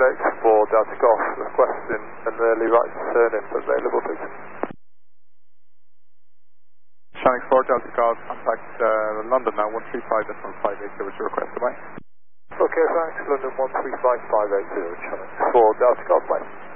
for Delta Golf, requesting an early right turn if available, please. Shannon 4 Delta Golf, contact London now, 135.580 was your request, away. Okay, thanks, London 135.580, Shannon 4 Delta Golf, bye.